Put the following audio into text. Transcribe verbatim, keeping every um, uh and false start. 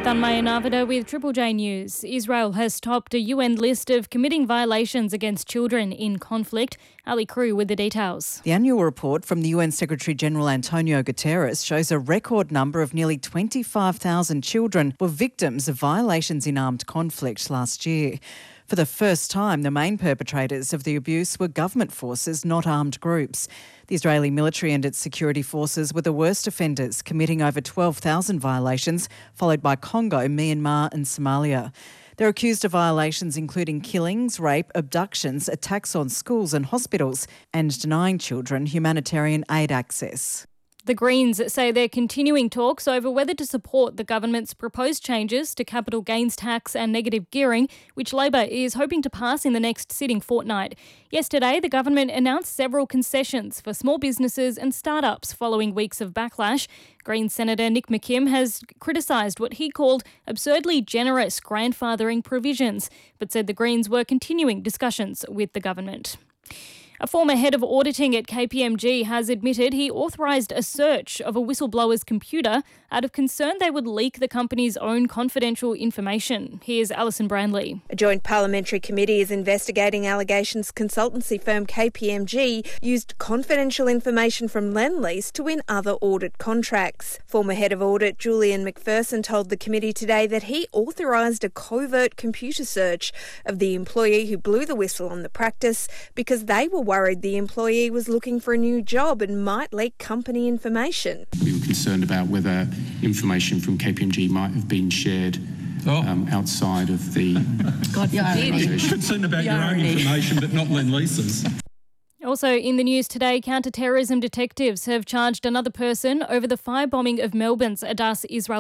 Tanmay Navada with Triple J News. Israel has topped a U N list of committing violations against children in conflict. Ali Crew with the details. The annual report from the U N Secretary-General Antonio Guterres shows a record number of nearly twenty-five thousand children were victims of violations in armed conflict last year. For the first time, the main perpetrators of the abuse were government forces, not armed groups. The Israeli military and its security forces were the worst offenders, committing over twelve thousand violations, followed by Congo, Myanmar and Somalia. They're accused of violations including killings, rape, abductions, attacks on schools and hospitals, and denying children humanitarian aid access. The Greens say they're continuing talks over whether to support the government's proposed changes to capital gains tax and negative gearing, which Labor is hoping to pass in the next sitting fortnight. Yesterday, the government announced several concessions for small businesses and startups following weeks of backlash. Greens Senator Nick McKim has criticised what he called absurdly generous grandfathering provisions, but said the Greens were continuing discussions with the government. A former head of auditing at K P M G has admitted he authorised a search of a whistleblower's computer out of concern they would leak the company's own confidential information. Here's Alison Brandley. A joint parliamentary committee is investigating allegations consultancy firm K P M G used confidential information from Lendlease to win other audit contracts. Former head of audit Julian McPherson told the committee today that he authorised a covert computer search of the employee who blew the whistle on the practice because they were worried the employee was looking for a new job and might leak company information. We were concerned about whether information from K P M G might have been shared oh. um, outside of the God forbid. Concerned about your own information but not Lendlease's. Also in the news today, counter-terrorism detectives have charged another person over the firebombing of Melbourne's Adas Israel